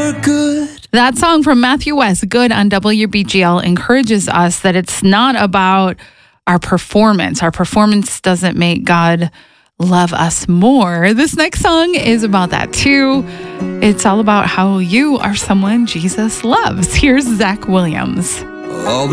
you're good. That song from Matthew West, Good on WBGL, encourages us that it's not about our performance. Our performance doesn't make God love us more. This next song is about that too. It's all about how you are someone Jesus loves. Here's Zach Williams. All